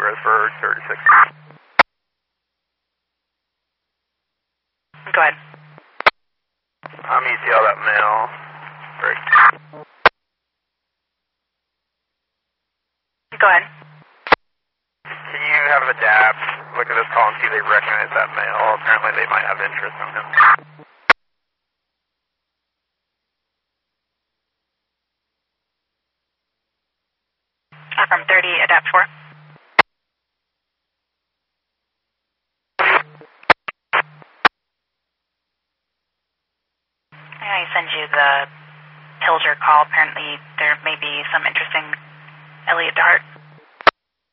Alvarez for 36. Go ahead. I'm ETL that male. Break. Go ahead. Can you have a DAP look at this call and see if they recognize that male? Apparently they might have interest in him. From 30, adapt 4. I send you the Pilger call. Apparently there may be some interesting Elliot Dart.